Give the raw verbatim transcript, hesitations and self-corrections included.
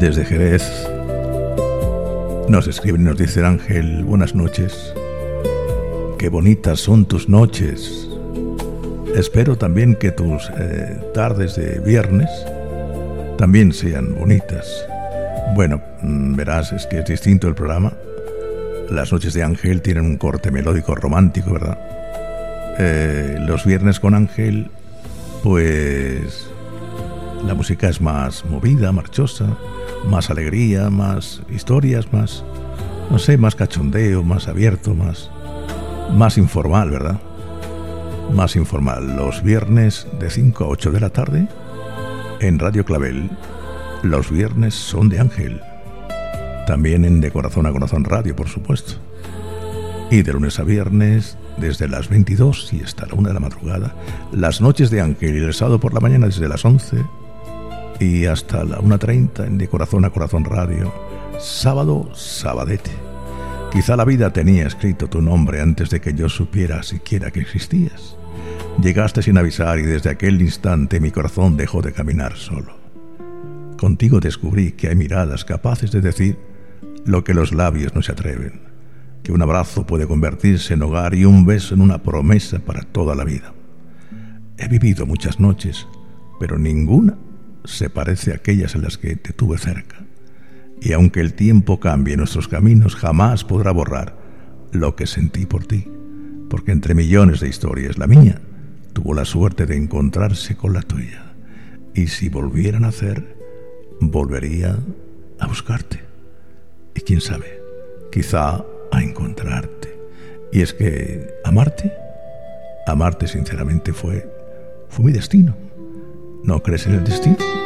Desde Jerez nos escriben y nos dice Ángel, buenas noches. Qué bonitas son tus noches. Espero también que tus eh, tardes de viernes también sean bonitas. Bueno, verás, es que es distinto el programa. Las noches de Ángel tienen un corte melódico romántico, ¿verdad? Eh, los viernes con Ángel, pues la música es más movida, marchosa, más alegría, más historias, más, no sé, más cachondeo, más abierto, más, más informal, ¿verdad? Más informal. Los viernes de cinco a ocho de la tarde en Radio Clavel. Los viernes son de Ángel. También en De Corazón a Corazón Radio, por supuesto. Y de lunes a viernes, desde las veintidós y hasta la una de la madrugada, las noches de Ángel, y el sábado por la mañana desde las once y hasta la una treinta en De Corazón a Corazón Radio. Sábado, sabadete. Quizá la vida tenía escrito tu nombre antes de que yo supiera siquiera que existías. Llegaste sin avisar y desde aquel instante mi corazón dejó de caminar solo. Contigo descubrí que hay miradas capaces de decir lo que los labios no se atreven, que un abrazo puede convertirse en hogar y un beso en una promesa para toda la vida. He vivido muchas noches, pero ninguna se parece a aquellas en las que te tuve cerca. Y aunque el tiempo cambie nuestros caminos, jamás podrá borrar lo que sentí por ti, porque entre millones de historias la mía tuvo la suerte de encontrarse con la tuya. Y si volviera a nacer, volvería a buscarte. Y quién sabe, quizá a encontrarte. Y es que amarte, amarte sinceramente fue, fue mi destino. ¿No crees en el destino?